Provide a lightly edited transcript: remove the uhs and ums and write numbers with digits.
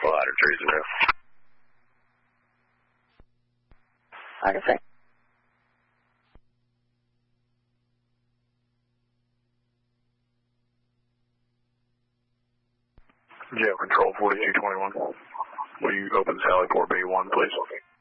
Ladder 30. Like I say. Jail Control 4221. Will you open Sally Port B1, please?